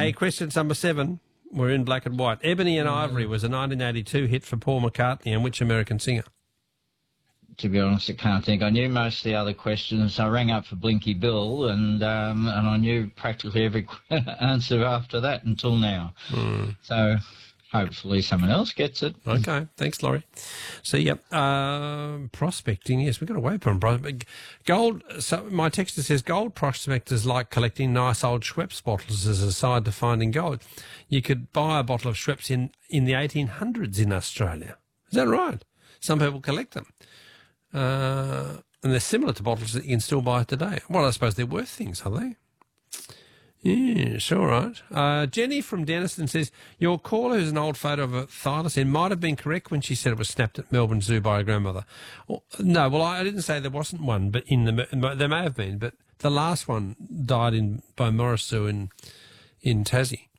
Okay, question number 7. We're in black and white. Ebony and Ivory was a 1982 hit for Paul McCartney, and which American singer? To be honest, I can't think. I knew most of the other questions. I rang up for Blinky Bill, and I knew practically every answer after that until now. So hopefully someone else gets it. Okay, thanks, Laurie. So, prospecting, yes, we've got away from gold. So my texter says gold prospectors like collecting nice old Schweppes bottles as a side to finding gold. You could buy a bottle of Schweppes in the 1800s in Australia. Is that right? Some people collect them. And they're similar to bottles that you can still buy today. Well, I suppose they're worth things, are they? Yes, all right. Jenny from Denniston says, your caller who's an old photo of a thylacine might have been correct when she said it was snapped at Melbourne Zoo by her grandmother. No, I didn't say there wasn't one, but there may have been, but the last one died by Morris Zoo in Tassie.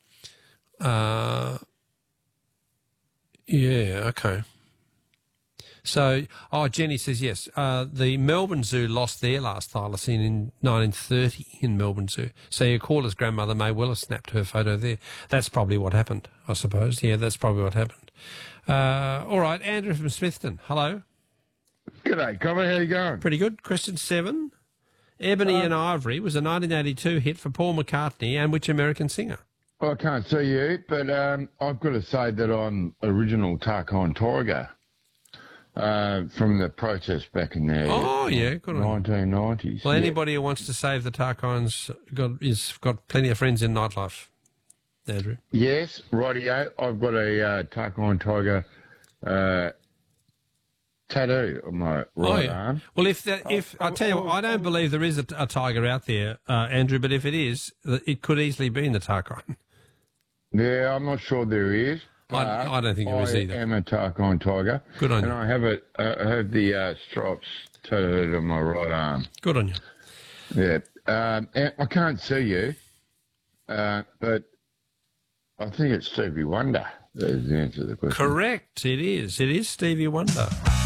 Yeah, okay. So, Jenny says yes. The Melbourne Zoo lost their last thylacine in 1930 in Melbourne Zoo. So your caller's grandmother may well have snapped her photo there. That's probably what happened, I suppose. Yeah, that's probably what happened. All right, Andrew from Smithton. Hello. G'day, Cobber. How you going? Pretty good. Question 7. Ebony and Ivory was a 1982 hit for Paul McCartney, and which American singer? Well, I can't see you, but I've got to say that I'm original Tarkine Tiger. From the protest back in the good on 1990s. Well, anybody who wants to save the Tarkines got plenty of friends in nightlife, Andrew. Yes, rightio. I've got a Tarkine Tiger tattoo on my right arm. Well, if I tell you what, I don't believe there is a tiger out there, Andrew, but if it is, it could easily be in the Tarkine. Yeah, I'm not sure there is. I don't think it was either. I am a Tarkine Tiger. Good on you. And I have the stripes tattooed on my right arm. Good on you. Yeah. I can't see you, but I think it's Stevie Wonder. That's the answer to the question. Correct. It is. It is Stevie Wonder.